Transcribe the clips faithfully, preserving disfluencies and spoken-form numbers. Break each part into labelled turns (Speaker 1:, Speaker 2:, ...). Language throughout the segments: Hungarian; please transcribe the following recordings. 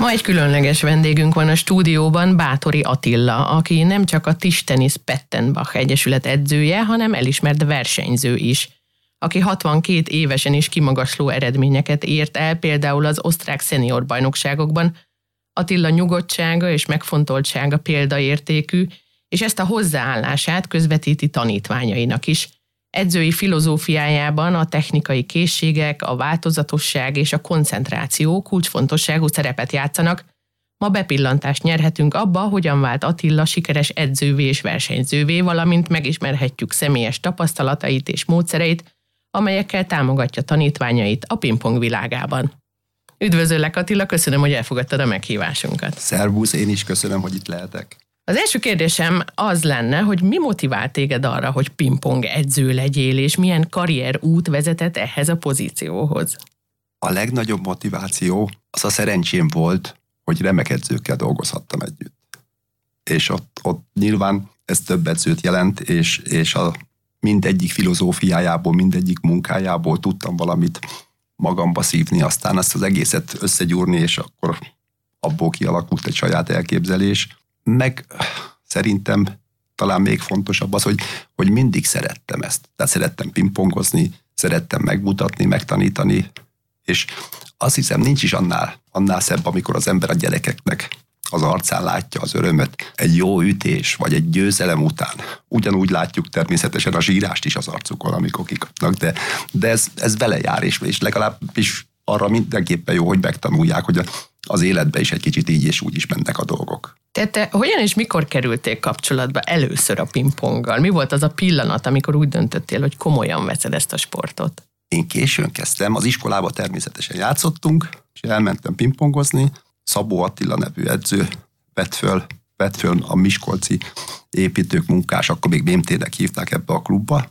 Speaker 1: Ma egy különleges vendégünk van a stúdióban, Báthori Attila, aki nem csak a Tischtennis Pettenbach Egyesület edzője, hanem elismert versenyző is, aki hatvankét évesen is kimagasló eredményeket ért el, például az osztrák szenior bajnokságokban. Attila nyugodtsága és megfontoltsága példaértékű, és ezt a hozzáállását közvetíti tanítványainak is. Edzői filozófiájában a technikai készségek, a változatosság és a koncentráció kulcsfontosságú szerepet játszanak. Ma bepillantást nyerhetünk abba, hogyan vált Attila sikeres edzővé és versenyzővé, valamint megismerhetjük személyes tapasztalatait és módszereit, amelyekkel támogatja tanítványait a pingpong világában. Üdvözöllek, Attila, köszönöm, hogy elfogadtad a meghívásunkat.
Speaker 2: Szervusz, én is köszönöm, hogy itt lehetek.
Speaker 1: Az első kérdésem az lenne, hogy mi motivált téged arra, hogy pingpong edző legyél, és milyen karrierút vezetett ehhez a pozícióhoz?
Speaker 2: A legnagyobb motiváció az a szerencsém volt, hogy remek edzőkkel dolgozhattam együtt. És ott, ott nyilván ez több edzőt jelent, és, és a mindegyik filozófiájából, mindegyik munkájából tudtam valamit magamba szívni, aztán azt az egészet összegyúrni, és akkor abból kialakult egy saját elképzelés. Meg szerintem talán még fontosabb az, hogy, hogy mindig szerettem ezt. Tehát szerettem pingpongozni, szerettem megmutatni, megtanítani, és azt hiszem nincs is annál, annál szebb, amikor az ember a gyerekeknek az arcán látja az örömöt. Egy jó ütés, vagy egy győzelem után. Ugyanúgy látjuk természetesen a zsírást is az arcukon, amikor kikapnak, de, de ez, ez vele jár, és, és legalábbis arra mindenképpen jó, hogy megtanulják, hogy az életben is egy kicsit így és úgy is mennek a dolgok.
Speaker 1: Te, te hogyan és mikor kerültél kapcsolatba először a pingponggal? Mi volt az a pillanat, amikor úgy döntöttél, hogy komolyan veszed ezt a sportot?
Speaker 2: Én későn kezdtem, az iskolában természetesen játszottunk, és elmentem pingpongozni. Szabó Attila nevű edző vett föl, vett föl a miskolci építők munkás, akkor még bé em té-nek hívták ebbe a klubba,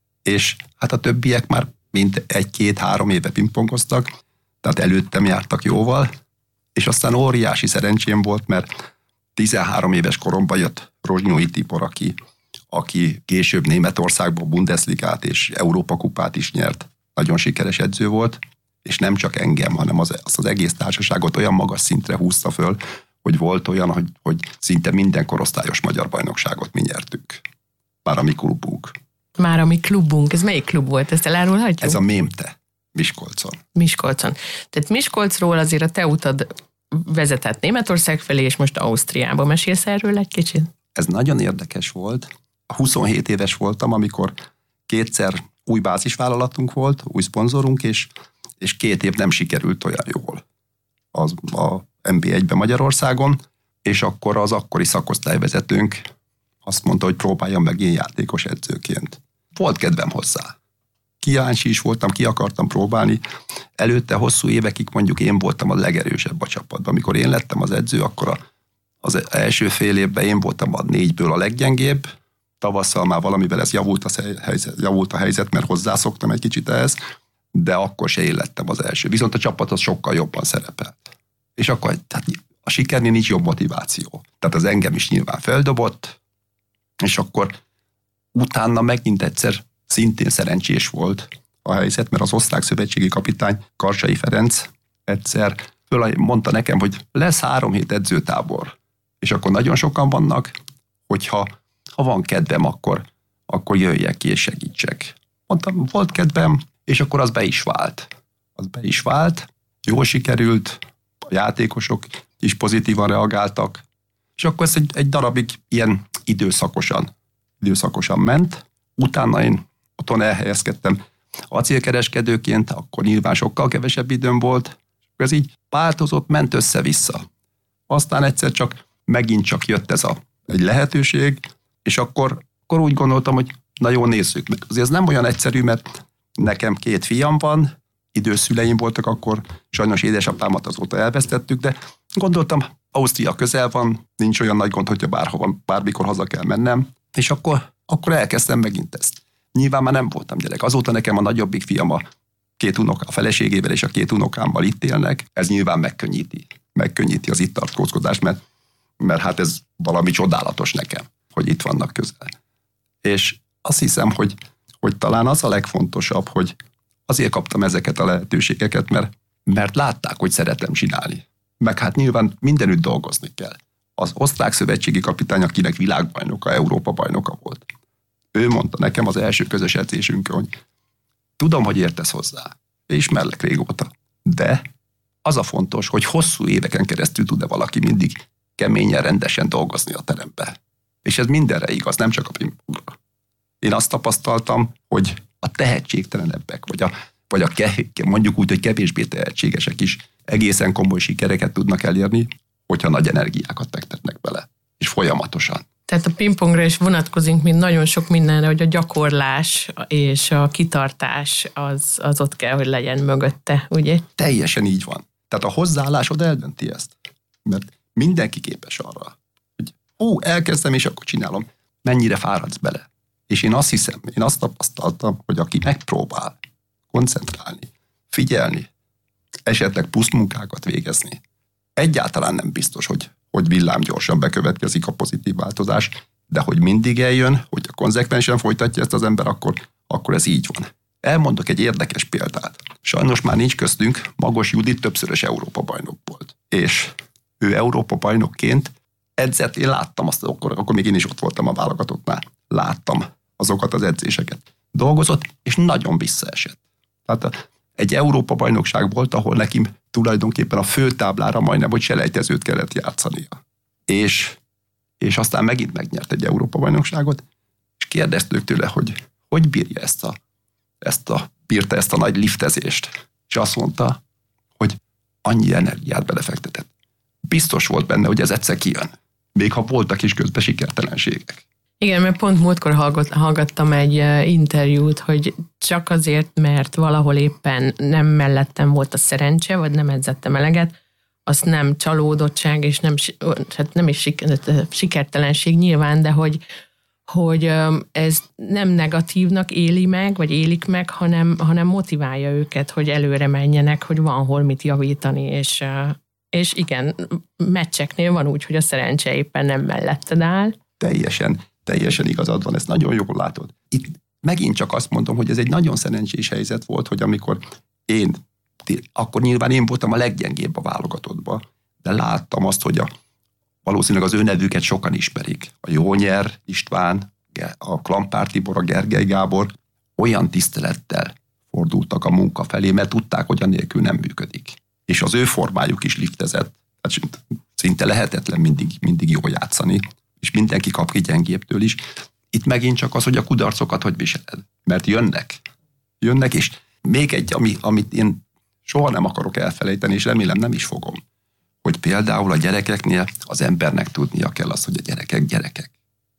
Speaker 2: és hát a többiek már mint egy-két-három éve pingpongoztak, tehát előttem jártak jóval, és aztán óriási szerencsém volt, mert tizenhárom éves koromban jött Rozsnyói Tibor, aki, aki később Németországban Bundesligát és Európa kupát is nyert. Nagyon sikeres edző volt, és nem csak engem, hanem az, az, az egész társaságot olyan magas szintre húzta föl, hogy volt olyan, hogy, hogy szinte minden korosztályos magyar bajnokságot mi nyertük. Már a mi klubunk.
Speaker 1: Már a mi klubunk. Ez melyik klub volt? Ezt elárulhatjuk?
Speaker 2: Ez a Mémte, Miskolcon.
Speaker 1: Miskolcon. Tehát Miskolcról azért a te utad vezetett Németország felé, és most Ausztriába. Mesélsz erről egy kicsit?
Speaker 2: Ez nagyon érdekes volt. huszonhét éves voltam, amikor kétszer új bázisvállalatunk volt, új szponzorunk, és, és két év nem sikerült olyan jól az, a en bé egyben Magyarországon, és akkor az akkori szakosztályvezetőnk azt mondta, hogy próbáljam meg én játékos edzőként. Volt kedvem hozzá. Kíváncsi is voltam, ki akartam próbálni. Előtte hosszú évekig mondjuk én voltam a legerősebb a csapatban. Amikor én lettem az edző, akkor a, az első fél évben én voltam a négyből a leggyengébb. Tavasszal már valamivel ez javult a helyzet, javult a helyzet, mert hozzászoktam egy kicsit ehhez, de akkor se én lettem az első. Viszont a csapat az sokkal jobban szerepelt. És akkor tehát a sikernél nincs jobb motiváció. Tehát az engem is nyilván feldobott, és akkor utána megint egyszer szintén szerencsés volt a helyzet, mert az osztrák szövetségi kapitány Karsai Ferenc egyszer mondta nekem, hogy lesz három hét edzőtábor, és akkor nagyon sokan vannak, hogyha ha van kedvem, akkor, akkor jöjjek ki és segítsek. Mondtam, volt kedvem, és akkor az be is vált. Az be is vált, jól sikerült, a játékosok is pozitívan reagáltak, és akkor ez egy, egy darabig ilyen időszakosan, időszakosan ment. Utána én otthon elhelyezkedtem acélkereskedőként, akkor nyilván sokkal kevesebb időm volt, és ez így változott, ment össze-vissza. Aztán egyszer csak megint csak jött ez a, egy lehetőség, és akkor, akkor úgy gondoltam, hogy na jó, nézzük meg. Azért ez nem olyan egyszerű, mert nekem két fiam van, idős szüleim voltak akkor, sajnos édesapámat azóta elvesztettük, de gondoltam, Ausztria közel van, nincs olyan nagy gond, hogyha bárhova, bármikor haza kell mennem, és akkor, akkor elkezdtem megint ezt. Nyilván már nem voltam gyerek. Azóta nekem a nagyobbik fiam a két unoka, a feleségével és a két unokámmal itt élnek. Ez nyilván megkönnyíti. Megkönnyíti az itt tartózkodást, mert, mert hát ez valami csodálatos nekem, hogy itt vannak közel. És azt hiszem, hogy, hogy talán az a legfontosabb, hogy azért kaptam ezeket a lehetőségeket, mert, mert látták, hogy szeretem csinálni. meg hát nyilván mindenütt dolgozni kell. Az osztrák szövetségi kapitány, akinek világbajnoka, Európa bajnoka volt. Ő mondta nekem az első közös edzésünkön, hogy tudom, hogy értesz hozzá, ismerlek régóta, de az a fontos, hogy hosszú éveken keresztül tud-e valaki mindig keményen, rendesen dolgozni a terembe. És ez mindenre igaz, nem csak a pingpongra. Én azt tapasztaltam, hogy a tehetségtelenebbek, vagy a, vagy a mondjuk úgy, hogy kevésbé tehetségesek is egészen komoly sikereket tudnak elérni, hogyha nagy energiákat fektetnek bele, és folyamatosan.
Speaker 1: Tehát a pingpongra is vonatkozik, mint nagyon sok mindenre, hogy a gyakorlás és a kitartás az, az ott kell, hogy legyen mögötte, ugye?
Speaker 2: Teljesen így van. Tehát a hozzáállásod eldönti ezt. Mert mindenki képes arra, hogy ó, elkezdem, és akkor csinálom. Mennyire fáradsz bele. És én azt hiszem, én azt tapasztaltam, hogy aki megpróbál koncentrálni, figyelni, esetleg pusztmunkákat végezni, egyáltalán nem biztos, hogy, hogy villámgyorsan bekövetkezik a pozitív változás, de hogy mindig eljön, hogy konzekvensen folytatja ezt az ember, akkor, akkor ez így van. Elmondok egy érdekes példát. Sajnos már nincs köztünk, Magos Judit többszörös Európa-bajnok volt. És ő Európa-bajnokként edzett, én láttam azt, akkor, akkor még én is ott voltam a válogatottnál. Láttam azokat az edzéseket. Dolgozott, és nagyon visszaesett. Tehát egy Európa-bajnokság volt, ahol neki tulajdonképpen a főtáblára majdnem, hogy selejtezőt kellett játszania. És, és aztán megint megnyert egy Európa-bajnokságot, és kérdeztük tőle, hogy hogy bírja ezt a, ezt a, bírta ezt a nagy liftezést. És azt mondta, hogy annyi energiát belefektetett. Biztos volt benne, hogy ez egyszer kijön. Még ha voltak is közben sikertelenségek.
Speaker 1: Igen, mert pont múltkor hallgat, hallgattam egy interjút, hogy csak azért, mert valahol éppen nem mellettem volt a szerencse, vagy nem edzettem eleget, az nem csalódottság, és nem, hát nem is sikertelenség nyilván, de hogy, hogy ez nem negatívnak éli meg, vagy élik meg, hanem, hanem motiválja őket, hogy előre menjenek, hogy van hol mit javítani, és, és igen, meccseknél van úgy, hogy a szerencse éppen nem melletted áll.
Speaker 2: Teljesen. Teljesen igazad van, ezt nagyon jól látod. Itt megint csak azt mondom, hogy ez egy nagyon szerencsés helyzet volt, hogy amikor én, akkor nyilván én voltam a leggyengébb a válogatottban, de láttam azt, hogy a, valószínűleg az ő nevüket sokan ismerik. A Jónyer István, a Klampár Tibor, a Gergely Gábor olyan tisztelettel fordultak a munka felé, mert tudták, hogy anélkül nem működik. És az ő formájuk is liftezett. Hát szinte lehetetlen mindig, mindig jól játszani. És mindenki kap ki gyengébbtől is. Itt megint csak az, hogy a kudarcokat hogy viseled. Mert jönnek. Jönnek, és még egy, ami, amit én soha nem akarok elfelejteni, és remélem nem is fogom, hogy például a gyerekeknél az embernek tudnia kell azt, hogy a gyerekek gyerekek.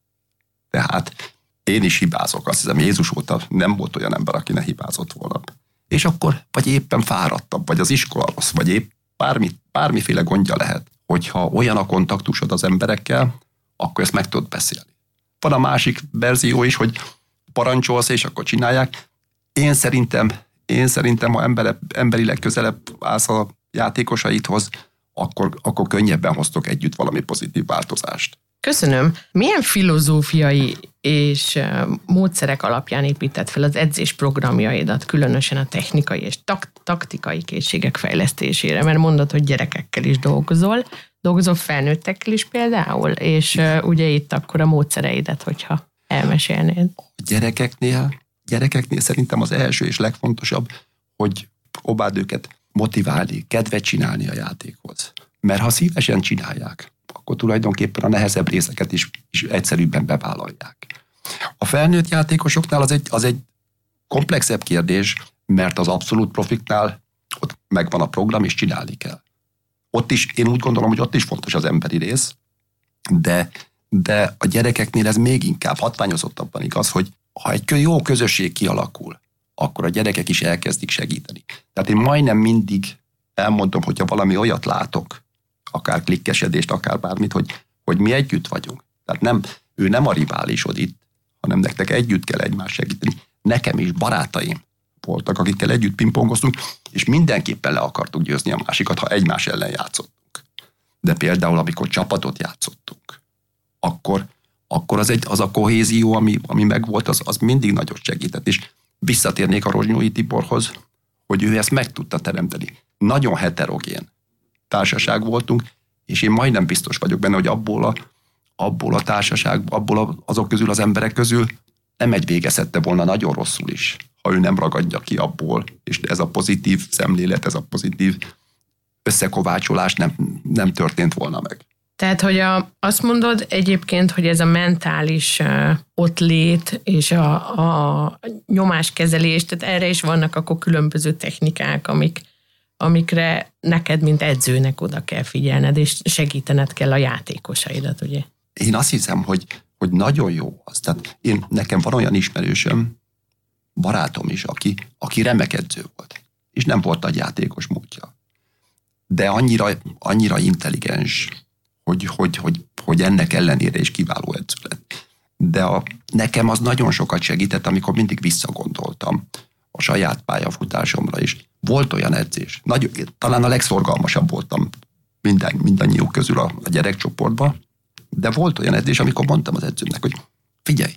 Speaker 2: Tehát én is hibázok. Azt hiszem, Jézus óta nem volt olyan ember, aki ne hibázott volna. És akkor vagy éppen fáradtabb, vagy az iskola rossz, vagy épp bármi, bármiféle gondja lehet, hogyha olyan a kontaktusod az emberekkel, akkor ezt meg tudod beszélni. Van a másik verzió is, hogy parancsolsz, és akkor csinálják. Én szerintem, én szerintem ha embere, emberileg közelebb állsz a játékosaidhoz, akkor, akkor könnyebben hoztok együtt valami pozitív változást.
Speaker 1: Köszönöm. Milyen filozófiai és módszerek alapján épített fel az edzés programjaidat, különösen a technikai és tak- taktikai készségek fejlesztésére? Mert mondod, hogy gyerekekkel is dolgozol, dolgozol felnőttekkel is például, és uh, ugye itt akkor a módszereidet, hogyha elmesélnéd.
Speaker 2: A gyerekeknél, gyerekeknél szerintem az első és legfontosabb, hogy próbáld őket motiválni, kedvet csinálni a játékhoz. Mert ha szívesen csinálják, akkor tulajdonképpen a nehezebb részeket is, is egyszerűbben bevállalják. A felnőtt játékosoknál az egy, az egy komplexebb kérdés, mert az abszolút profiknál ott megvan a program, és csinálni kell. Ott is, én úgy gondolom, hogy ott is fontos az emberi rész, de, de a gyerekeknél ez még inkább hatványozottabban igaz, hogy ha egy jó közösség kialakul, akkor a gyerekek is elkezdik segíteni. Tehát én majdnem mindig elmondom, hogyha valami olyat látok, akár klikkesedést, akár bármit, hogy, hogy mi együtt vagyunk. Tehát nem, ő nem a riválisod itt, hanem nektek együtt kell egymást segíteni. Nekem is barátaim voltak, akikkel együtt pingpongoztunk, és mindenképpen le akartuk győzni a másikat, ha egymás ellen játszottunk. De például, amikor csapatot játszottunk, akkor, akkor az, egy, az a kohézió, ami, ami megvolt, az, az mindig nagyot segített. És visszatérnék a Rozsnyói Tiborhoz, hogy ő ezt meg tudta teremteni. Nagyon heterogén társaság voltunk, és én majdnem biztos vagyok benne, hogy abból a, abból a társaság, abból a, azok közül, az emberek közül nem egy végezhette volna nagyon rosszul is, ha ő nem ragadja ki abból, és ez a pozitív szemlélet, ez a pozitív összekovácsolás nem, nem történt volna meg.
Speaker 1: Tehát, hogy a, azt mondod egyébként, hogy ez a mentális uh, ottlét és a, a nyomáskezelés, tehát erre is vannak akkor különböző technikák, amik, amikre neked, mint edzőnek oda kell figyelned, és segítened kell a játékosaidat, ugye?
Speaker 2: Én azt hiszem, hogy, hogy nagyon jó az. Tehát én, nekem van olyan ismerősöm, barátom is, aki, aki remek edző volt, és nem volt nagy játékos múltja. De annyira, annyira intelligens, hogy, hogy, hogy, hogy ennek ellenére is kiváló edző lett. De a, nekem az nagyon sokat segített, amikor mindig visszagondoltam a saját pályafutásomra is. Volt olyan edzés, nagy, talán a legszorgalmasabb voltam minden, mindannyiuk közül a, a gyerekcsoportban, de volt olyan edzés, amikor mondtam az edzőnek, hogy figyelj,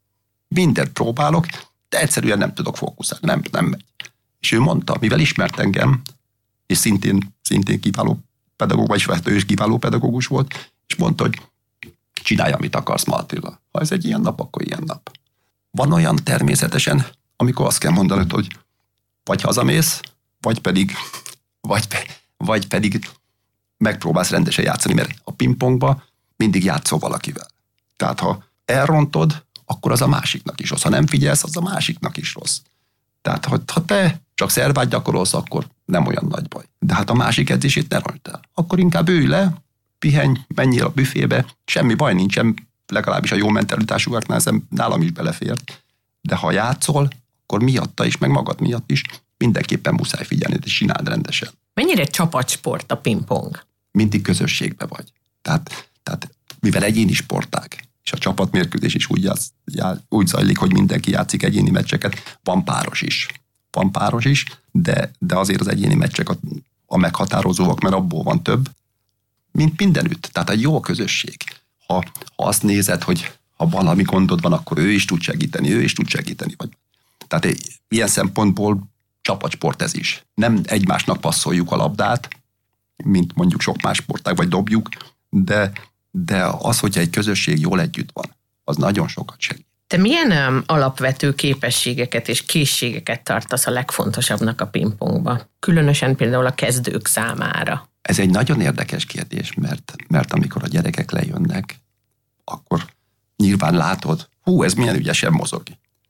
Speaker 2: mindent próbálok, de egyszerűen nem tudok fókuszálni, nem, nem megy. És ő mondta, mivel ismert engem, és szintén, szintén kiváló pedagógus, vagyis hát ő is kiváló pedagógus volt, és mondta, hogy csinálj, amit akarsz, ma, Attila. Ha ez egy ilyen nap, akkor ilyen nap. Van olyan természetesen, amikor azt kell mondanod, hogy vagy hazamész, vagy pedig, vagy, vagy pedig megpróbálsz rendesen játszani, mert a pingpongba mindig játszol valakivel. Tehát ha elrontod, akkor az a másiknak is rossz. Ha nem figyelsz, az a másiknak is rossz. Tehát ha, ha te csak szervát gyakorolsz, akkor nem olyan nagy baj. De hát a másik edzését ne rontsd el. Akkor inkább ülj le, pihenj, menjél a büfébe, semmi baj nincsen, legalábbis a jó mentalitásúaknál nálam is belefért. De ha játszol, akkor miatta is, meg magad miatt is mindenképpen muszáj figyelni, és csináld rendesen.
Speaker 1: Mennyire csapatsport a pingpong?
Speaker 2: Mindig közösségbe vagy. Tehát, tehát mivel egyéni sportág, és a csapatmérkőzés is úgy, játsz, já, úgy zajlik, hogy mindenki játszik egyéni meccseket, van páros is. Van páros is, de, de azért az egyéni meccsek a, a meghatározóak, mert abból van több, mint mindenütt. Tehát egy jó közösség. Ha, ha azt nézed, hogy ha valami gondod van, akkor ő is tud segíteni, ő is tud segíteni. Vagy. Tehát egy, ilyen szempontból csapatsport ez is. Nem egymásnak passzoljuk a labdát, mint mondjuk sok más sportág, vagy dobjuk, de, de az, hogyha egy közösség jól együtt van, az nagyon sokat segít.
Speaker 1: Te milyen um, alapvető képességeket és készségeket tartasz a legfontosabbnak a pingpongba? Különösen például a kezdők számára.
Speaker 2: Ez egy nagyon érdekes kérdés, mert, mert amikor a gyerekek lejönnek, akkor nyilván látod, hú, ez milyen ügyesen mozog.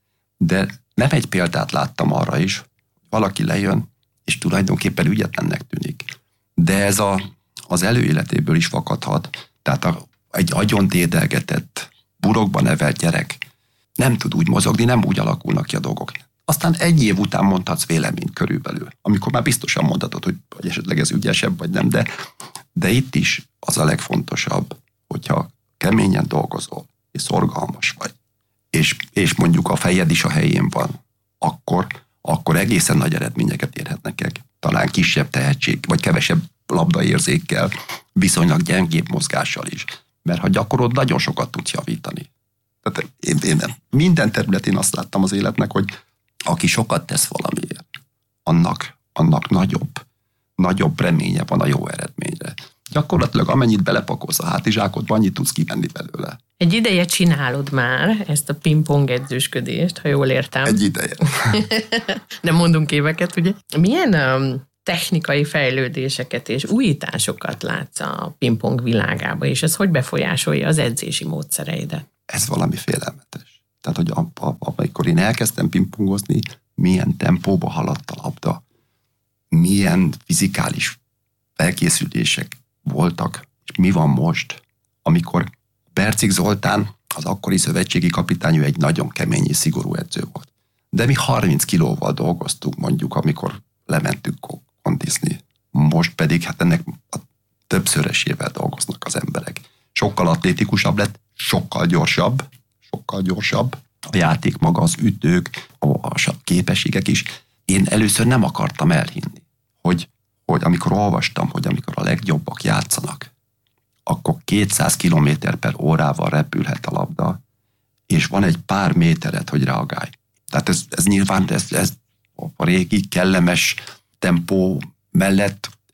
Speaker 2: De nem egy példát láttam arra is, hogy valaki lejön, és tulajdonképpen ügyetlennek tűnik. De ez a, az előéletéből is fakadhat. Tehát a, egy agyon dédelgetett, burokba nevelt gyerek nem tud úgy mozogni, nem úgy alakulnak ki a dolgok. Aztán egy év után mondhatsz véleményt körülbelül, amikor már biztosan mondhatod, hogy, hogy esetleg ez ügyesebb, vagy nem, de, de itt is az a legfontosabb, hogyha keményen dolgozol, és szorgalmas vagy, és, és mondjuk a fejed is a helyén van, akkor, akkor egészen nagy eredményeket érhetnek el. Talán kisebb tehetség, vagy kevesebb labdaérzékkel, viszonylag gyengébb mozgással is. Mert ha gyakorod, nagyon sokat tudsz javítani. Tehát én, én minden területén azt láttam az életnek, hogy aki sokat tesz valamiért, annak, annak nagyobb, nagyobb reménye van a jó eredményre. Gyakorlatilag amennyit belepakolsz a hátizsákodba, annyit tudsz kivenni belőle.
Speaker 1: Egy ideje csinálod már ezt a pingpong edzősködést, ha jól értem.
Speaker 2: Egy ideje.
Speaker 1: De mondunk éveket, ugye? Milyen um, technikai fejlődéseket és újításokat látsz a pingpong világába, és ez hogy befolyásolja az edzési módszereidet?
Speaker 2: Ez valami félelmetes. Tehát, hogy a, a, amikor én elkezdtem pingpongozni, milyen tempóba haladt a labda, milyen fizikális felkészülések voltak, és mi van most, amikor Percik Zoltán, az akkori szövetségi kapitány, ő egy nagyon kemény és szigorú edző volt. De mi harminc kilóval dolgoztunk mondjuk, amikor lementünk kondizni. Most pedig hát ennek a többszörösével dolgoznak az emberek. Sokkal atlétikusabb lett, sokkal gyorsabb, sokkal gyorsabb. A játék maga, az ütők, a képességek is. Én először nem akartam elhinni, hogy, hogy amikor olvastam, hogy amikor a legjobbak játszanak, akkor kétszáz kilométer per órával repülhet a labda, és van egy pár méteret, hogy reagálj. Tehát ez, ez nyilván ez, ez a régi kellemes tempó mellett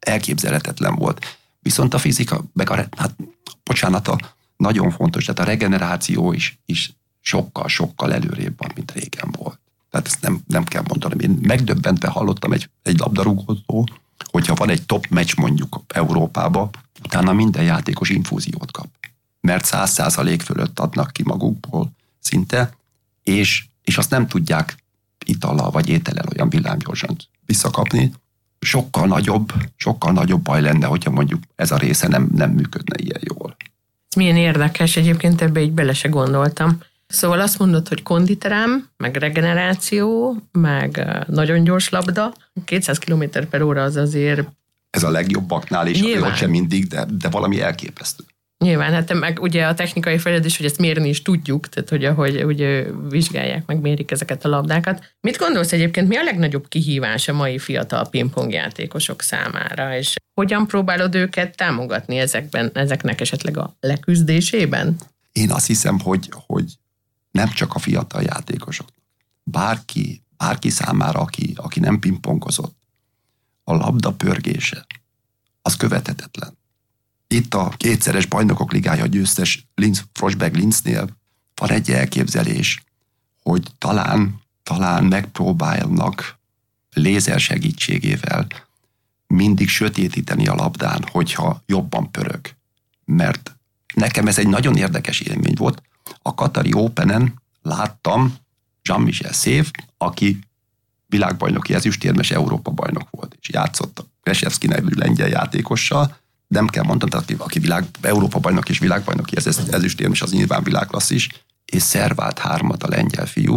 Speaker 2: elképzelhetetlen volt. Viszont a fizika, meg a, hát, bocsánat, a, nagyon fontos, tehát a regeneráció is, is sokkal-sokkal előrébb van, mint régen volt. Tehát ezt nem, nem kell mondanom. Én megdöbbentve hallottam egy, egy labdarúgótól, hogyha van egy top meccs mondjuk Európába, utána minden játékos infúziót kap. Mert száz százalék fölött adnak ki magukból szinte, és, és azt nem tudják itallal vagy étellel olyan villámgyorsan visszakapni. Sokkal nagyobb, sokkal nagyobb baj lenne, hogyha mondjuk ez a része nem, nem működne ilyen jól.
Speaker 1: Milyen érdekes, egyébként ebbe így bele se gondoltam. Szóval azt mondod, hogy konditerem, meg regeneráció, meg nagyon gyors labda, kétszáz kilométer per óra az azért...
Speaker 2: Ez a legjobbaknál is, hogy sem mindig, de, de valami elképesztő.
Speaker 1: Nyilván, hát meg ugye a technikai fejlődés, hogy ezt mérni is tudjuk, tehát hogy ahogy ugye vizsgálják, meg mérik ezeket a labdákat. Mit gondolsz egyébként, mi a legnagyobb kihívás a mai fiatal pingpongjátékosok számára, és hogyan próbálod őket támogatni ezekben, ezeknek esetleg a leküzdésében?
Speaker 2: Én azt hiszem, hogy, hogy nem csak a fiatal játékosok. Bárki, bárki számára, aki, aki nem pingpongozott, a labda pörgése, az követhetetlen. Itt a kétszeres bajnokok ligája győztes Linz, Frosberg Linznél van egy elképzelés, hogy talán, talán megpróbálnak lézer segítségével mindig sötétíteni a labdán, hogyha jobban pörög. Mert nekem ez egy nagyon érdekes élmény volt. A Katari Openen láttam Jean-Michel Szév, aki világbajnoki ezüstérmes Európa bajnok volt, és játszott a Kreshevski nevű lengyel játékossal. Nem kell mondani, tehát aki világ, Európa bajnok és világbajnoki ez, ezüstérmes, az nyilván világklasszis, és szervált hármat a lengyel fiú,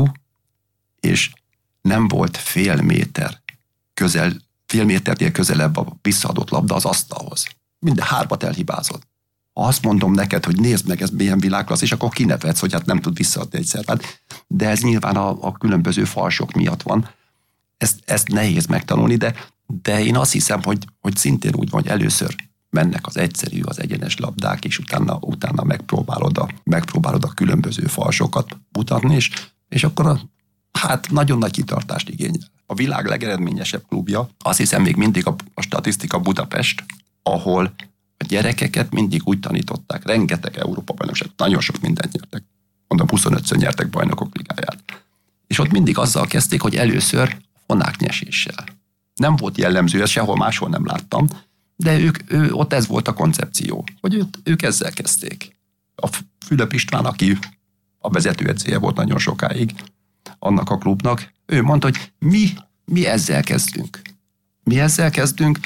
Speaker 2: és nem volt fél méter közel, fél méternél közelebb a visszaadott labda az asztalhoz. Minden hármat elhibázott. Ha azt mondom neked, hogy nézd meg, ez milyen világklasszis, akkor kinevetsz, hogy hát nem tud visszaadni egy szervát. De ez nyilván a, a különböző falsok miatt van. Ezt, ezt nehéz megtanulni, de, de én azt hiszem, hogy, hogy szintén úgy van, hogy először mennek az egyszerű, az egyenes labdák, és utána, utána megpróbálod, a, megpróbálod a különböző falsokat mutatni, és, és akkor a, hát nagyon nagy kitartást igényel. A világ legeredményesebb klubja, azt hiszem még mindig a, a statisztika Budapest, ahol a gyerekeket mindig úgy tanították, rengeteg Európa-bajnokság, nagyon sok mindent nyertek. Mondom, huszonötször nyertek bajnokok ligáját. És ott mindig azzal kezdték, hogy először fonáknyeséssel. Nem volt jellemző, ezt sehol máshol nem láttam, de ők, ő, ott ez volt a koncepció, hogy őt, ők ezzel kezdték. A Fülöp István, aki a vezetőedzője volt nagyon sokáig annak a klubnak, ő mondta, hogy mi, mi ezzel kezdünk. Mi ezzel kezdünk,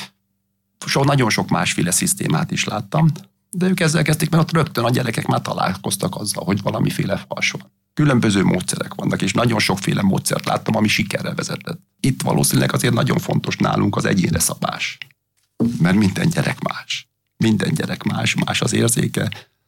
Speaker 2: so, nagyon sok másféle szisztémát is láttam, de ők ezzel kezdték, mert ott rögtön a gyerekek már találkoztak azzal, hogy valamiféle fals van. Különböző módszerek vannak, és nagyon sokféle módszert láttam, ami sikerre vezetett. Itt valószínűleg azért nagyon fontos nálunk az egyénre szabás. Mert minden gyerek más. Minden gyerek más, más az érzéke,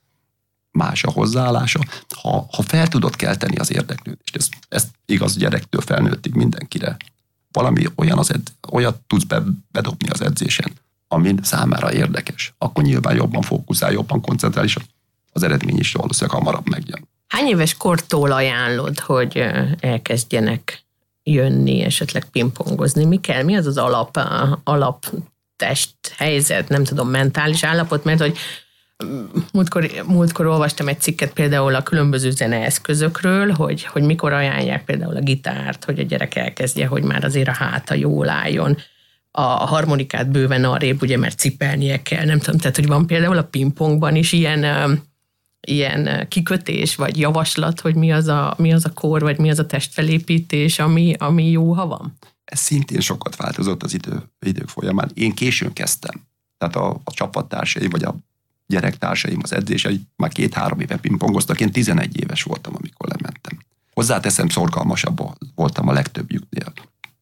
Speaker 2: más a hozzáállása. Ha, ha fel tudod kelteni az érdeklődést, ez, ez igaz gyerektől felnőttig mindenkire, valami olyan az ed, olyat tudsz be, bedobni az edzésen, ami számára érdekes, akkor nyilván jobban fókuszál, jobban koncentrál, és az eredmény is valószínűleg hamarabb megjön.
Speaker 1: Hány éves kortól ajánlod, hogy elkezdjenek jönni, esetleg pingpongozni? Mi kell? Mi az az alap, alap test, helyzet, nem tudom, mentális állapot? Mert hogy múltkor, múltkor olvastam egy cikket például a különböző zeneeszközökről, hogy, hogy mikor ajánlják például a gitárt, hogy a gyerek elkezdje, hogy már azért a háta jól álljon. A harmonikát bőven arrébb, ugye, mert cipelnie kell, nem tudom, tehát hogy van például a pingpongban is ilyen, ilyen kikötés, vagy javaslat, hogy mi az a, mi az a kor, vagy mi az a testfelépítés, ami, ami jó, ha van?
Speaker 2: Ez szintén sokat változott az idő, idők folyamán. Én későn kezdtem. Tehát a, a csapattársaim, vagy a gyerektársaim, az edzései már két-három éve pingpongoztak. Én tizenegy éves voltam, amikor lementem. Hozzáteszem, szorgalmasabb voltam a legtöbbjüknél.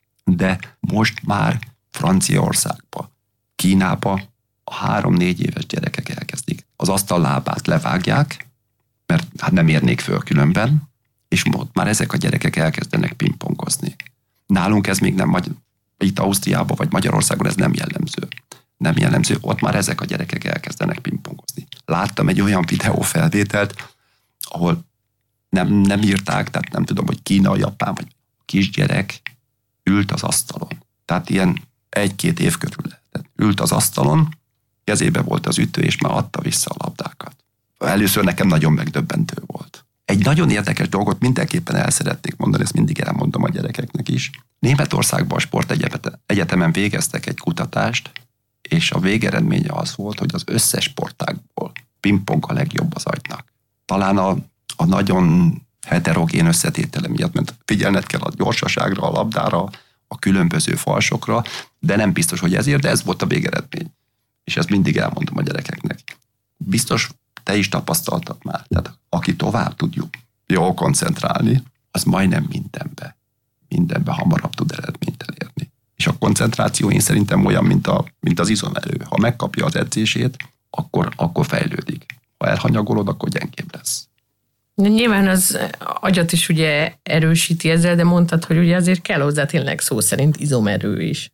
Speaker 2: De most már Franciaországba, Kínába a három-négy éves gyerekek elkezdik. Az asztallábát levágják, mert hát nem érnék föl különben, és most már ezek a gyerekek elkezdenek pingpongozni. Nálunk ez még nem, itt Ausztriában vagy Magyarországon ez nem jellemző. Nem jellemző, ott már ezek a gyerekek elkezdenek pingpongozni. Láttam egy olyan videófelvételt, ahol nem, nem írták, tehát nem tudom, hogy Kína, Japán, vagy kisgyerek ült az asztalon. Tehát ilyen egy-két év körül lehet. Tehát ült az asztalon, kezébe volt az ütő, és már adta vissza a labdákat. Először nekem nagyon megdöbbentő volt. Egy nagyon érdekes dolgot mindenképpen el szeretnék mondani, ezt mindig elmondom a gyerekeknek is. Németországban a sportegyetemen végeztek egy kutatást, és a végeredménye az volt, hogy az összes sportágból pingpong a legjobb az agynak. Talán a, a nagyon heterogén összetétele miatt, mert figyelned kell a gyorsaságra, a labdára, a különböző falsokra, de nem biztos, hogy ezért, de ez volt a végeredmény. És ezt mindig elmondom a gyerekeknek. Biztos te is tapasztaltad már. Tehát aki tovább tudjuk jól koncentrálni, az majdnem mindenbe, mindenbe hamarabb tud eredményt elérni. És a koncentráció én szerintem olyan, mint, a, mint az izomerő. Ha megkapja az edzését, akkor, akkor fejlődik. Ha elhanyagolod, akkor gyengébb lesz.
Speaker 1: Nyilván az agyat is ugye erősíti ezzel, de mondtad, hogy ugye azért kell hozzá tényleg szó szerint izomerő is.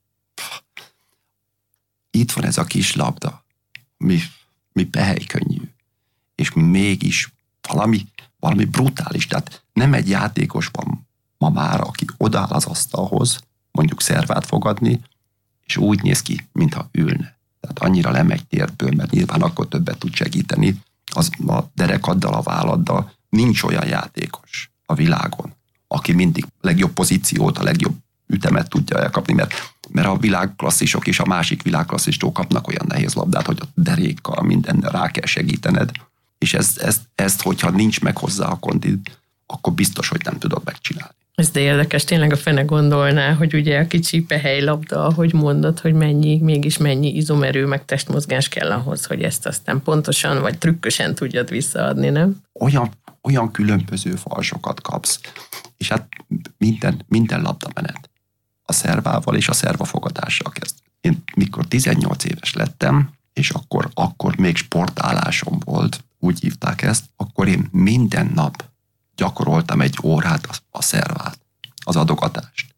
Speaker 2: Itt van ez a kis labda, mi, mi pehely-könnyű, és mégis valami, valami brutális. Tehát nem egy játékos van ma már, aki odáll az asztalhoz, mondjuk szervát fogadni, és úgy néz ki, mintha ülne. Tehát annyira lemegy térből, mert nyilván akkor többet tud segíteni, az a derekaddal, a válladdal. Nincs olyan játékos a világon, aki mindig a legjobb pozíciót, a legjobb ütemet tudja elkapni, mert, mert a világklasszisok és a másik világklasszistól kapnak olyan nehéz labdát, hogy a derékkal mindennel rá kell segítened, és ezt, ezt, ezt, hogyha nincs meg hozzá a kondid, akkor biztos, hogy nem tudod megcsinálni.
Speaker 1: Ez de érdekes, tényleg a fene gondolná, hogy ugye a kicsi pehely labda, ahogy mondod, hogy mennyi, mégis mennyi izomerő, meg testmozgás kell ahhoz, hogy ezt aztán pontosan vagy trükkösen tudjad visszaadni, nem?
Speaker 2: Olyan, olyan különböző falsokat kapsz, és hát minden, minden labdamenet a szervával és a szervafogadással kezd. Én mikor tizennyolc éves lettem, és akkor, akkor még sportállásom volt, úgy hívták ezt, akkor én minden nap gyakoroltam egy órát a szervát, az adogatást.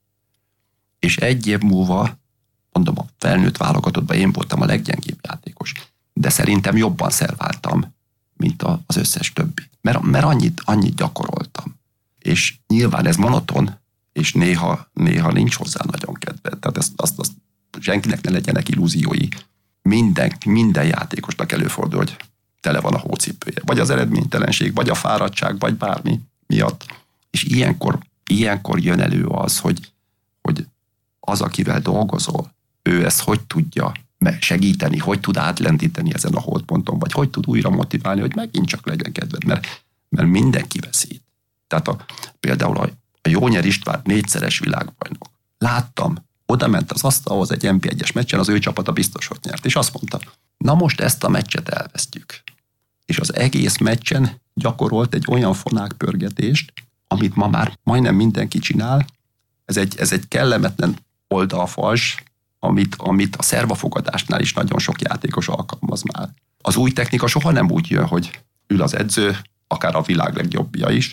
Speaker 2: És egy év múlva, mondom, a felnőtt válogatottban én voltam a leggyengébb játékos, de szerintem jobban szerváltam, mint az összes többi. Mert, mert annyit, annyit gyakoroltam. És nyilván ez monoton, és néha, néha nincs hozzá nagyon kedve. Tehát ezt, azt, azt senkinek ne legyenek illúziói. Minden, minden játékosnak előfordul, hogy tele van a hócipője. Vagy az eredménytelenség, vagy a fáradtság, vagy bármi miatt. És ilyenkor, ilyenkor jön elő az, hogy, hogy az, akivel dolgozol, ő ezt hogy tudja segíteni, hogy tud átlendíteni ezen a holdponton, vagy hogy tud újra motiválni, hogy megint csak legyen kedved, mert, mert mindenki veszít. Tehát a, például a, a Jónyer István négyszeres világbajnok. Láttam, oda ment az asztalhoz egy en bé egyes meccsen, az ő csapata biztos, hogy nyert, és azt mondta, na most ezt a meccset elvesztjük. És az egész meccsen gyakorolt egy olyan fonákpörgetést, amit ma már majdnem mindenki csinál. Ez egy, ez egy kellemetlen oldalfals, amit, amit a szervafogadásnál is nagyon sok játékos alkalmaz már. Az új technika soha nem úgy jön, hogy ül az edző, akár a világ legjobbja is,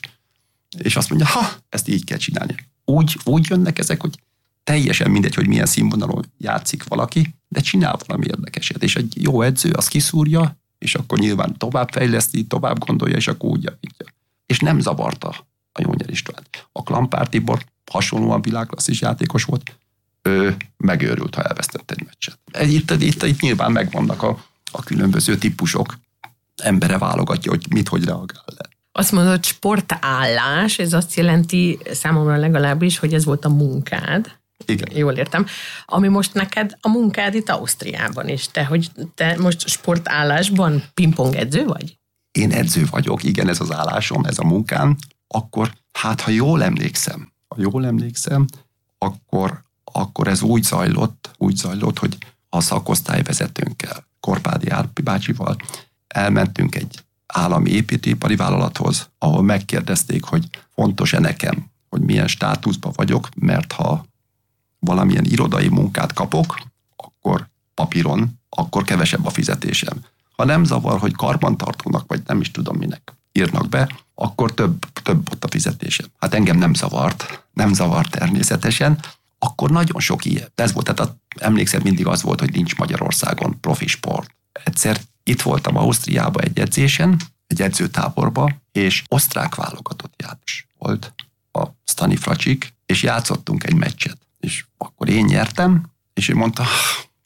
Speaker 2: és azt mondja, ha, ezt így kell csinálni. Úgy, úgy jönnek ezek, hogy teljesen mindegy, hogy milyen színvonalon játszik valaki, de csinál valami érdekeset. És egy jó edző azt kiszúrja, és akkor nyilván tovább fejleszti, tovább gondolja, és akkor úgy javítja. És nem zavarta a Jónyer Istvánt. A Klampár Tibor hasonlóan világklasszis játékos volt, ő megőrült, ha elvesztett egy meccset. Itt, itt, itt nyilván megvannak a, a különböző típusok. Embere válogatja, hogy mit, hogy reagál le.
Speaker 1: Azt mondod, sportállás, ez azt jelenti számomra legalábbis, hogy ez volt a munkád.
Speaker 2: Igen.
Speaker 1: Jól értem. Ami most neked a munkád itt Ausztriában is. Te, hogy te most sportállásban pingpong edző vagy?
Speaker 2: Én edző vagyok, igen, ez az állásom, ez a munkám. Akkor, hát ha jól emlékszem, ha jól emlékszem, akkor, akkor ez úgy zajlott, úgy zajlott, hogy a szakosztályvezetőnkkel, Korpádi Árpi bácsival elmentünk egy állami építőipari vállalathoz, ahol megkérdezték, hogy fontos-e nekem, hogy milyen státuszban vagyok, mert ha valamilyen irodai munkát kapok, akkor papíron, akkor kevesebb a fizetésem. Ha nem zavar, hogy karbantartónak, vagy nem is tudom minek írnak be, akkor több, több ott a fizetésem. Hát engem nem zavart, nem zavart természetesen, akkor nagyon sok ilyen. Ez volt, tehát emlékszem, mindig az volt, hogy nincs Magyarországon profi sport. Egyszer itt voltam Ausztriában egy edzésen, egy edzőtáborba, és osztrák válogatott játékos volt a Stani Fracsik, és játszottunk egy meccset. És akkor én nyertem, és ő mondta,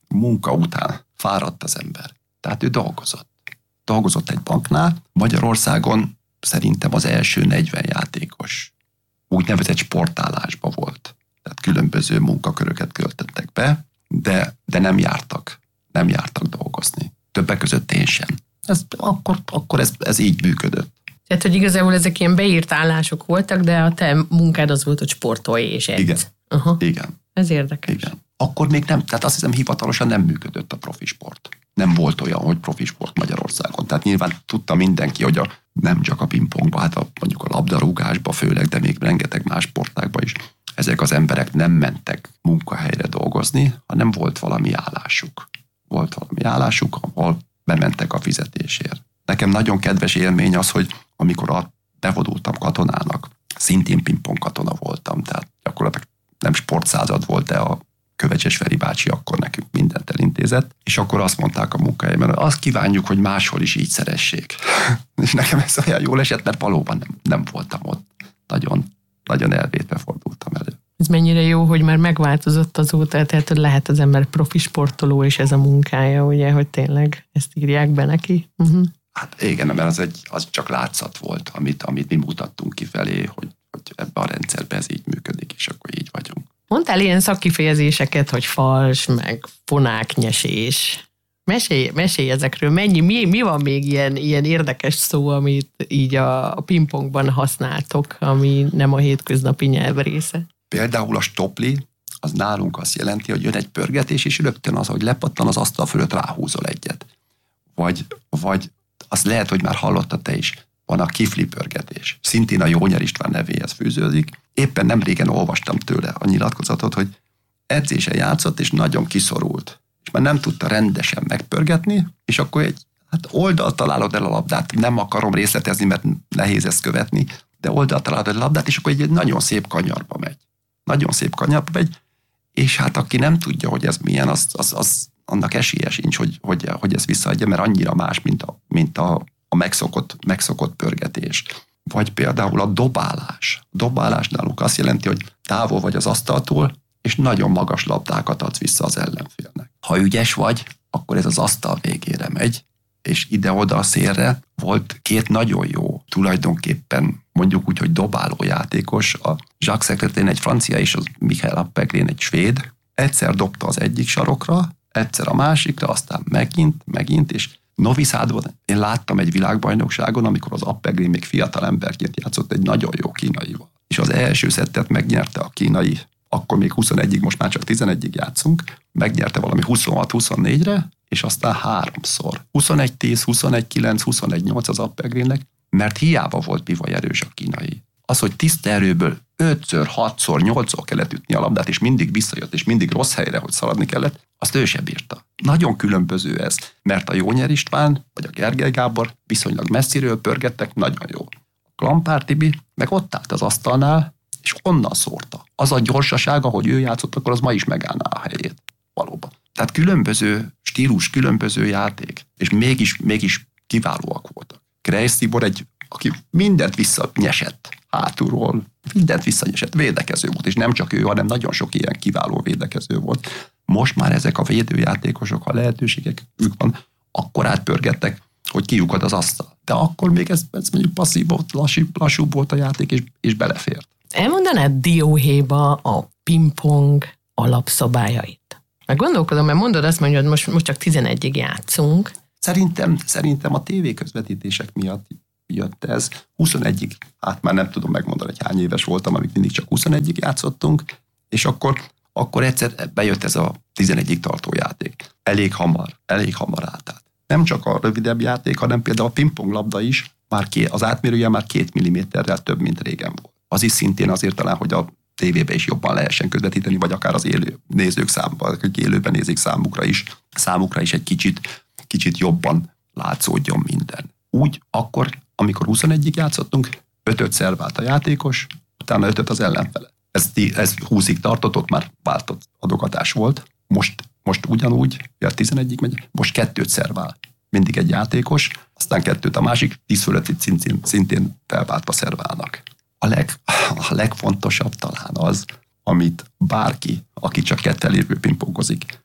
Speaker 2: munka után fáradt az ember. Tehát ő dolgozott. Dolgozott egy banknál. Magyarországon szerintem az első negyven játékos úgynevezett sportállásba volt. Tehát különböző munkaköröket költöttek be, de, de nem jártak. Nem jártak dolgozni. Többek között én sem. Ez, akkor akkor ez, ez így működött.
Speaker 1: Tehát, hogy igazából ezek ilyen beírt állások voltak, de a te munkád az volt, hogy sportolj és edz.
Speaker 2: Igen.
Speaker 1: Aha.
Speaker 2: Igen.
Speaker 1: Ez érdekes.
Speaker 2: Igen. Akkor még nem, tehát azt hiszem hivatalosan nem működött a profi sport. Nem volt olyan, hogy profi sport Magyarországon. Tehát nyilván tudta mindenki, hogy a, nem csak a pingpongba, hát a, mondjuk a labdarúgásba főleg, de még rengeteg más sportágba is ezek az emberek nem mentek munkahelyre dolgozni, hanem volt valami állásuk. Volt valami állásuk, ahol bementek a fizetésért. Nekem nagyon kedves élmény az, hogy amikor a, bevonultam katonának, szintén pingpong katona voltam, tehát gyakorlatilag nem sportszázad volt, de a Kövecses Feri bácsi akkor nekünk mindent elintézett, és akkor azt mondták a munkahelyemen, hogy azt kívánjuk, hogy máshol is így szeressék. És nekem ez olyan jól esett, mert valóban nem, nem voltam ott. Nagyon, nagyon elvétve fordultam elő.
Speaker 1: Ez mennyire jó, hogy már megváltozott azóta, tehát hogy lehet az ember profi sportoló, és ez a munkája, ugye, hogy tényleg ezt írják be neki. Uh-huh.
Speaker 2: Hát igen, mert az, egy, az csak látszat volt, amit, amit mi mutattunk kifelé, hogy, hogy ebben a rendszerben ez így működik, és akkor így vagyunk.
Speaker 1: Mondtál ilyen szakkifejezéseket, hogy fals, meg fonáknyesés. Mesélj, mesélj ezekről, mennyi, mi, mi van még ilyen, ilyen érdekes szó, amit így a, a pingpongban használtok, ami nem a hétköznapi nyelv része?
Speaker 2: Például a stopli, az nálunk azt jelenti, hogy jön egy pörgetés, és rögtön az, hogy lepattan az asztal fölött, ráhúzol egyet. Vagy, vagy azt lehet, hogy már hallottad te is, van a kifli pörgetés. Szintén a Jónyer István nevéhez fűződik. Éppen nem régen olvastam tőle a nyilatkozatot, hogy edzésen játszott, és nagyon kiszorult. És már nem tudta rendesen megpörgetni, és akkor egy hát oldalt találod el a labdát. Nem akarom részletezni, mert nehéz ezt követni, de oldalt találod el a labdát, és akkor egy, egy nagyon szép kanyarba megy. Nagyon szép kanyarba megy, és hát aki nem tudja, hogy ez milyen, az, az, az annak esélye sincs, hogy, hogy, hogy ez visszaadja, mert annyira más, mint a, mint a, a megszokott, megszokott pörgetés. Vagy például a dobálás. A dobálás náluk azt jelenti, hogy távol vagy az asztaltól, és nagyon magas labdákat adsz vissza az ellenfélnek. Ha ügyes vagy, akkor ez az asztal végére megy, és ide-oda a szélre volt két nagyon jó, tulajdonképpen mondjuk úgy, hogy dobáló játékos, a Jacques Secrétaire egy francia és az Michael Appelgren egy svéd. Egyszer dobta az egyik sarokra, egyszer a másikra, aztán megint, megint, és Noviszádban én láttam egy világbajnokságon, amikor az Appelgren még fiatal emberként játszott egy nagyon jó kínaival. És az első szettet megnyerte a kínai, akkor még huszonegyig, most már csak tizenegyig játszunk, megnyerte valami huszonhat huszonnégyre, és aztán háromszor. huszonegy tíz, huszonegy kilenc, huszonegy nyolc az Appelgrennek, mert hiába volt bivaj erős a kínai. Az, hogy tiszta erőből ötször, hatszor, nyolcszor kellett ütni a labdát, és mindig visszajött, és mindig rossz helyre, hogy szaladni kellett, azt ő sem bírta. Nagyon különböző ez, mert a Jónyer István, vagy a Gergely Gábor viszonylag messziről pörgettek, nagyon jó. A Klampár Tibi meg ott állt az asztalnál, és onnan szórta. Az a gyorsaság, ahogy ő játszott, akkor az ma is megállná a helyét. Valóban. Tehát különböző stílus, különböző játék, és mégis, mégis kiválóak voltak. Kreisz Tibor egy, aki mindent visszanyesett hátulról, mindent visszanyesett, védekező volt, és nem csak ő, hanem nagyon sok ilyen kiváló védekező volt. Most már ezek a védőjátékosok, ha lehetőségek van, akkor átpörgettek, hogy kiukad az asztal. De akkor még ez, ez mondjuk passzív volt, lassú, lassúbb volt a játék, és, és belefért.
Speaker 1: Elmondanád dióhéjba a pingpong alapszabályait? Meg gondolkodom, mert mondod azt mondja, hogy most, most csak tizenegyig játszunk.
Speaker 2: Szerintem, szerintem a tévéközvetítések miatt jött ez. huszonegyig, hát már nem tudom megmondani, hogy hány éves voltam, amíg mindig csak huszonegyig játszottunk, és akkor, akkor egyszer bejött ez a tizenegyig tartó játék. Elég hamar, elég hamar állt át. Nem csak a rövidebb játék, hanem például a pingponglabda is, már ké, az átmérője már két milliméterrel több, mint régen volt. Az is szintén azért talán, hogy a tévébe is jobban lehessen közvetíteni, vagy akár az élő nézők számban, akik élőben nézik számukra is, számukra is egy kicsit, kicsit jobban látszódjon minden. Úgy akkor, amikor huszonegyig játszottunk, ötöt szervált a játékos, utána ötöt az ellenfele. Ez, ez húszig tartott, ott már váltott adogatás volt. Most, most ugyanúgy, ja, tizenegyig megy, most kettőt szervál. Mindig egy játékos, aztán kettőt a másik, tíz fölött szintén, szintén felváltva szerválnak. A, leg, a legfontosabb talán az, amit bárki, aki csak kettel lévő pingpongozik,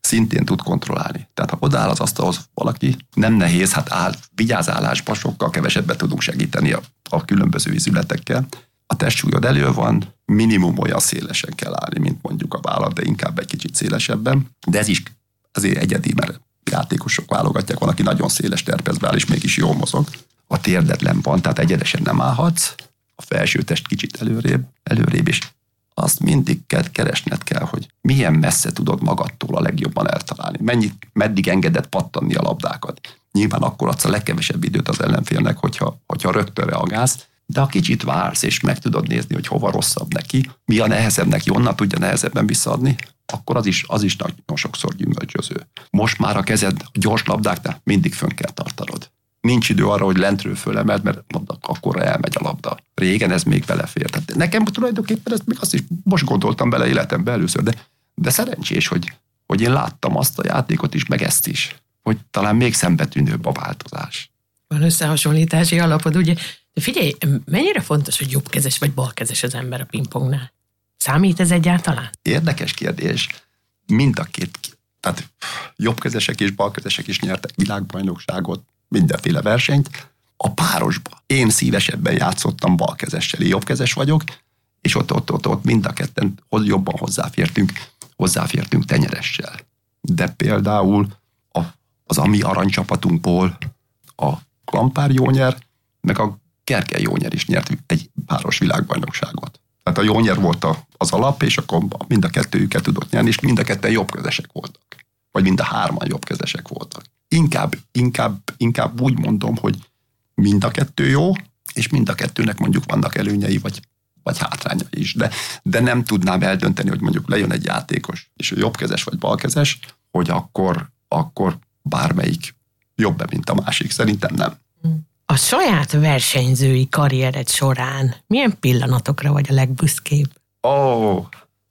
Speaker 2: szintén tud kontrollálni. Tehát ha odaáll az asztalhoz valaki, nem nehéz, hát áll, vigyázállásba sokkal kevesebbet tudunk segíteni a, a különböző ízületekkel. A testsúlyod elő van, minimum olyan szélesen kell állni, mint mondjuk a vállat, de inkább egy kicsit szélesebben. De ez is azért egyedi, mert játékosok válogatják, van, aki nagyon széles terpezbe áll, és mégis jól mozog. A térded len van, tehát egyenesen nem állhatsz, a felső test kicsit előrébb, előrébb, és azt mindig kell, keresned kell, hogy milyen messze tudod magadtól a legjobban eltalálni. Mennyit, meddig engeded pattanni a labdákat. Nyilván akkor adsz a legkevesebb időt az ellenfélnek, hogyha, hogyha rögtön reagálsz, de ha kicsit vársz, és meg tudod nézni, hogy hova rosszabb neki, mi a nehezebb neki, onnan tudja nehezebben visszaadni, akkor az is, az is nagyon sokszor gyümölcsöző. Most már a kezed a gyors labdáknál mindig fönn kell tartanod. Nincs idő arra, hogy lentről fölemeld, mert akkor elmegy a labda. Régen ez még belefér. Tehát nekem tulajdonképpen ezt még azt is most gondoltam bele életembe először, de, de szerencsés, hogy, hogy én láttam azt a játékot is, meg ezt is, hogy talán még szembetűnőbb a változás.
Speaker 1: Van összehasonlítási alapod, ugye? De figyelj, mennyire fontos, hogy jobbkezes vagy balkezes az ember a pingpongnál? Számít ez egyáltalán?
Speaker 2: Érdekes kérdés. Mind a két, tehát jobbkezesek és balkezesek is nyertek világbajnokságot, mindenféle versenyt. A párosba én szívesebben játszottam balkezessel, én jobbkezes vagyok, és ott, ott, ott, ott mind a ketten jobban hozzáfértünk, hozzáfértünk tenyeressel. De például a, az ami aranycsapatunkból a Klampár Jónyer, meg a Gergely Jónyer is nyert egy páros világbajnokságot. Tehát a Jónyer volt a, az alap, és akkor mind a kettőjüket tudott nyerni, és mind a ketten jobbkezesek voltak. Vagy mind a hárman jobbkezesek voltak. Inkább, inkább, inkább úgy mondom, hogy mind a kettő jó, és mind a kettőnek mondjuk vannak előnyei, vagy, vagy hátrányai is. De, de nem tudnám eldönteni, hogy mondjuk lejön egy játékos, és jobbkezes vagy balkezes, hogy akkor, akkor bármelyik jobb, mint a másik. Szerintem nem.
Speaker 1: A saját versenyzői karriered során milyen pillanatokra vagy a legbüszkébb?
Speaker 2: Ó, oh,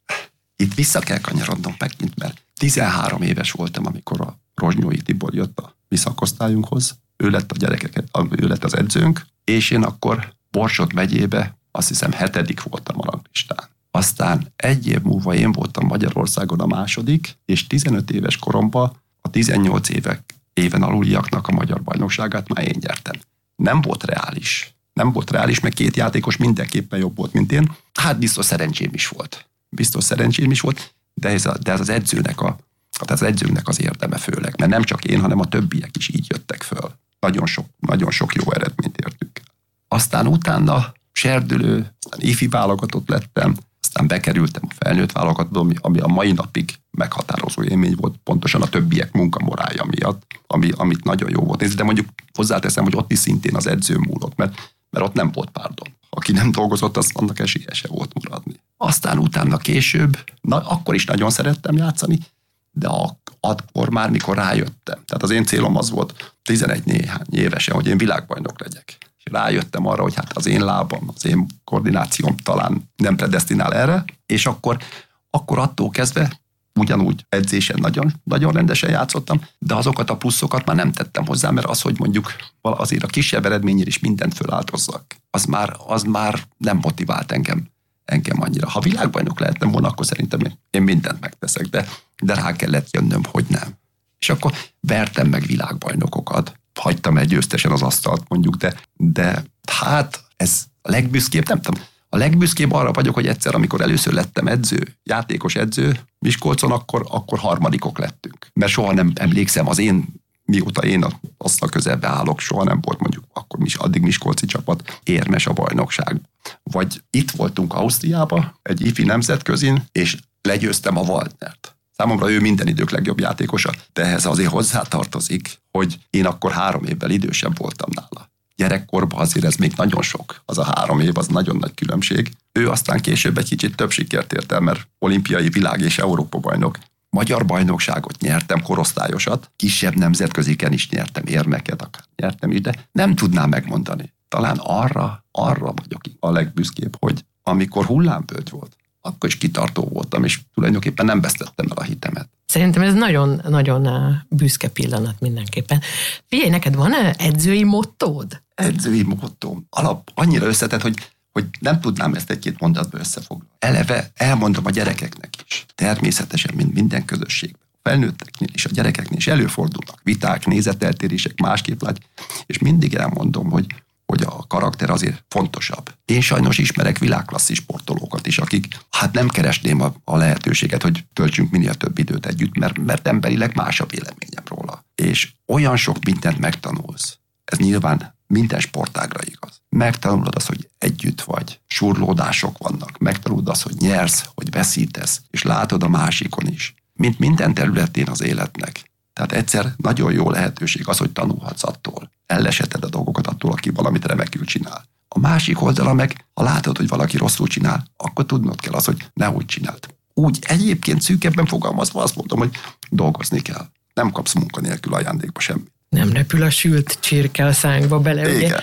Speaker 2: itt vissza kell kanyarodnom megint, mert tizenhárom éves voltam, amikor a Rozsnyói Tibor jött a mi szakosztályunkhoz. Ő lett a gyerekeket, ő lett az edzőnk, és én akkor Borsod megyébe azt hiszem hetedik voltam a ranglistán. Aztán egy év múlva én voltam Magyarországon a második, és tizenöt éves koromban a tizennyolc évek, éven aluliaknak a magyar bajnokságát már én nyertem. Nem volt reális. Nem volt reális, mert két játékos mindenképpen jobb volt, mint én. Hát biztos szerencsém is volt. Biztos szerencsém is volt, de ez, a, de ez az edzőnek a Hát az edzőnek az érdeme főleg, mert nem csak én, hanem a többiek is így jöttek föl. Nagyon sok, nagyon sok jó eredményt értük. Aztán utána serdülő, aztán ifi válogatott lettem, aztán bekerültem a felnőtt válogatóba, ami a mai napig meghatározó élmény volt, pontosan a többiek munkamorálja miatt, ami, amit nagyon jó volt nézni, de mondjuk hozzáteszem, hogy ott is szintén az edző múlott, mert, mert ott nem volt párdon. Aki nem dolgozott, az annak esélye se volt maradni. Aztán utána később, na, akkor is nagyon szerettem játszani, de akkor már, mikor rájöttem. Tehát az én célom az volt tizenegy néhány évesen, hogy én világbajnok legyek. És rájöttem arra, hogy hát az én lábam, az én koordinációm talán nem predesztinál erre, és akkor, akkor attól kezdve ugyanúgy edzésen nagyon, nagyon rendesen játszottam, de azokat a pluszokat már nem tettem hozzá, mert az, hogy mondjuk azért a kisebb eredményért is mindent föláldozzak, az már, az már nem motivált engem. engem annyira. Ha világbajnok lehettem volna, akkor szerintem én mindent megteszek, de, de rá kellett jönnöm, hogy nem. És akkor vertem meg világbajnokokat, hagytam egy győztesen az asztalt mondjuk, de, de hát ez a legbüszkébb, nem tudom, a legbüszkébb arra vagyok, hogy egyszer, amikor először lettem edző, játékos edző Miskolcon, akkor, akkor harmadikok lettünk. Mert soha nem emlékszem, az én, mióta én azt a közelbe állok, soha nem volt mondjuk akkor is addig miskolci csapat érmes a bajnokság. Vagy itt voltunk Ausztriában, egy ifi nemzetközin, és legyőztem a Waldnert. Számomra ő minden idők legjobb játékosa, de ehhez azért hozzátartozik, hogy én akkor három évvel idősebb voltam nála. Gyerekkorban azért ez még nagyon sok, az a három év, az nagyon nagy különbség. Ő aztán később egy kicsit több sikert ért el, mert olimpiai világ és Európa bajnok. Magyar bajnokságot nyertem, korosztályosat, kisebb nemzetköziken is nyertem, érmeket akár nyertem is, de nem tudnám megmondani. Talán arra, arra vagyok a legbüszkébb, hogy amikor hullámvölgy volt, akkor is kitartó voltam, és tulajdonképpen nem vesztettem el a hitemet.
Speaker 1: Szerintem ez nagyon-nagyon büszke pillanat mindenképpen. Figyelj, neked van edzői mottód?
Speaker 2: Edzői mottóm. Alap annyira összetett, hogy, hogy nem tudnám ezt egy-két mondatba összefoglalni. Eleve elmondom a gyerekeknek is. Természetesen, mint minden közösségben. felnőtteknél és a gyerekeknél is előfordulnak viták, nézeteltérések, másképp lát, és mindig elmondom, hogy hogy a karakter azért fontosabb. Én sajnos ismerek világklasszis sportolókat is, akik hát nem keresném a, a lehetőséget, hogy töltsünk minél több időt együtt, mert, mert emberileg más a véleményem róla. És olyan sok mindent megtanulsz. Ez nyilván minden sportágra igaz. Megtanulod azt, hogy együtt vagy, surlódások vannak, megtanulod azt, hogy nyersz, hogy veszítesz, és látod a másikon is. Mint minden területén az életnek. Tehát egyszer nagyon jó lehetőség az, hogy tanulhatsz attól. Elleseted a dolgokat attól, aki valamit remekül csinál. A másik oldala meg, ha látod, hogy valaki rosszul csinál, akkor tudnod kell az, hogy ne úgy csináld. Úgy egyébként szűkebben fogalmazva azt mondom, hogy dolgozni kell. Nem kapsz munkanélkül ajándékba semmit.
Speaker 1: Nem repül a sült csirke a szánkba bele, ugye?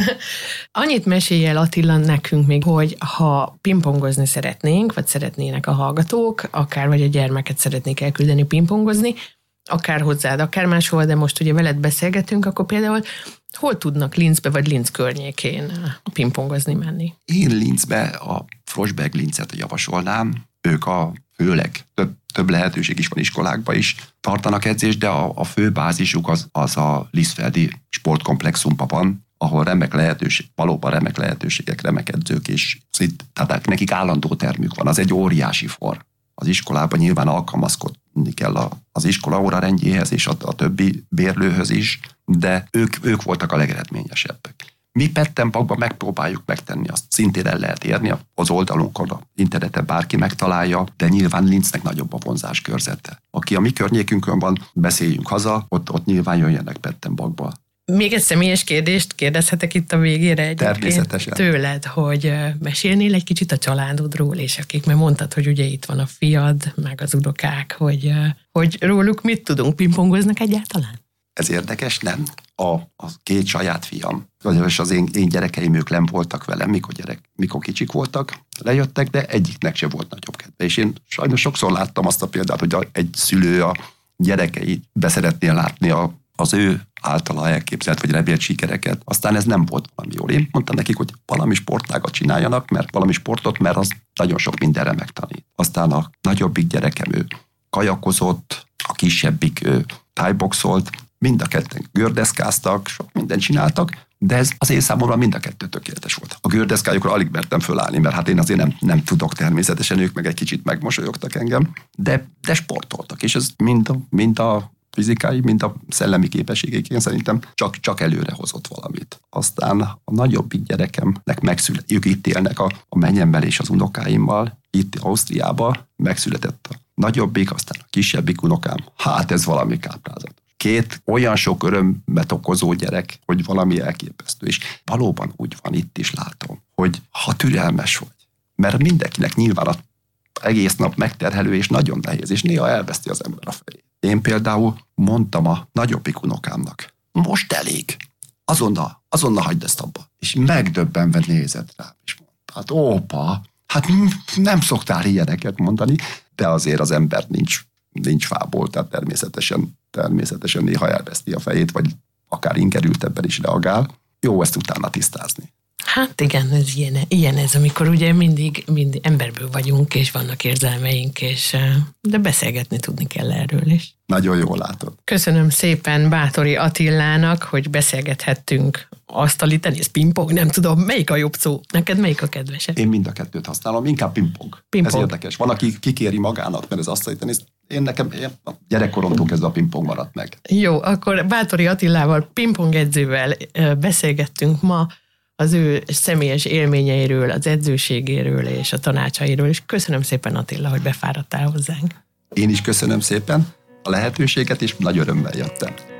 Speaker 1: Annyit mesélj el, Attila, nekünk még, hogy ha pingpongozni szeretnénk, vagy szeretnének a hallgatók, akár vagy a gyermeket szeretnék elküldeni pingpongozni, akár hozzád, akár máshol, de most ugye veled beszélgetünk, akkor például hol tudnak Linzbe vagy Linz környékén pingpongozni menni?
Speaker 2: Én Linzbe a Frostberg Linzet javasolnám. Ők a főleg több, több lehetőség is van iskolákban is, tartanak edzést, de a, a fő bázisuk az, az a Lisztfeldi sportkomplexumban van, ahol remek lehetőség, valóban remek lehetőségek, remek edzők, és tehát nekik állandó termük van. Az egy óriási for. Az iskolában nyilván alkalmazkodni kell a, az iskola óra rendjéhez és a, a többi bérlőhöz is, de ők, ők voltak a legeredményesebbek. Mi Pettenbachban megpróbáljuk megtenni, azt szintén el lehet érni, az oldalunkon, a interneten bárki megtalálja, de nyilván Linznek nagyobb a vonzás körzete. Aki a mi környékünkön van, beszéljünk haza, ott, ott nyilván jöjjenek Pettenbachba.
Speaker 1: Még egy személyes kérdést kérdezhetek itt a végére egyébként
Speaker 2: Természetesen.
Speaker 1: Tőled, hogy mesélnél egy kicsit a családodról, és akik, mert mondtad, hogy ugye itt van a fiad, meg az unokák, hogy, hogy róluk mit tudunk, pingpongoznak egyáltalán?
Speaker 2: Ez érdekes, nem? A, a két saját fiam, és az én, én gyerekeim, ők nem voltak velem, mikor, gyerek, mikor kicsik voltak, lejöttek, de egyiknek se volt nagyobb kedve. És én sajnos sokszor láttam azt a példát, hogy a, egy szülő a gyerekei beszeretnél látni a, az ő általa elképzelt vagy remélt sikereket. Aztán ez nem volt valami jól. Én mondtam nekik, hogy valami sportágat csináljanak, mert valami sportot, mert az nagyon sok mindenre megtanít. Aztán a nagyobbik gyerekem, ő kajakozott, a kisebbik ő thai-boxolt, mind a ketten gördeszkáztak, sok mindent csináltak, de ez az én számomra mind a kettő tökéletes volt. A gördeszkájukra alig mertem fölállni, mert hát én azért nem, nem tudok természetesen, ők meg egy kicsit megmosolyogtak engem, de, de sportoltak, és ez mind a, mind a fizikai, mind a szellemi képességeik szerintem csak, csak előre hozott valamit. Aztán a nagyobbik gyerekemnek megszületett, ők itt élnek a, a menyemmel és az unokáimmal, itt Ausztriában megszületett a nagyobbik, aztán a kisebbik unokám. Hát ez valami káprázatos. Két olyan sok örömet okozó gyerek, hogy valami elképesztő. És valóban úgy van, itt is látom, hogy ha türelmes vagy, mert mindenkinek nyilván az egész nap megterhelő és nagyon nehéz, és néha elveszti az ember a fejét. Én például mondtam a nagyobbik unokámnak, most elég, azonnal, azonnal hagyd ezt abba. És megdöbbenve nézett rám, és mondta, hát ópa, hát nem szoktál ilyeneket mondani, de azért az ember nincs, nincs fából, tehát természetesen, természetesen néha elveszti a fejét, vagy akár ingerültebben is reagál. Jó ezt utána tisztázni.
Speaker 1: Hát igen, ez ilyen, ilyen ez, amikor ugye mindig, mindig emberből vagyunk, és vannak érzelmeink, és, de beszélgetni tudni kell erről is.
Speaker 2: Nagyon jól látod.
Speaker 1: Köszönöm szépen Báthori Attilának, hogy beszélgethettünk asztali tenisz, pingpong, nem tudom, melyik a jobb szó? Neked melyik a kedvesebb?
Speaker 2: Én mind a kettőt használom, inkább pingpong. pingpong. Ez érdekes. Van, aki kikéri magának, mert ez asztali tenisz. Én nekem én a gyerekkoromtól kezdve a pingpong maradt meg.
Speaker 1: Jó, akkor Báthori Attilával, pingpong edzővel beszélgettünk ma az ő személyes élményeiről, az edzőségéről és a tanácsairól, és köszönöm szépen, Attila, hogy befáradtál hozzánk.
Speaker 2: Én is köszönöm szépen a lehetőséget, és nagy örömmel jöttem.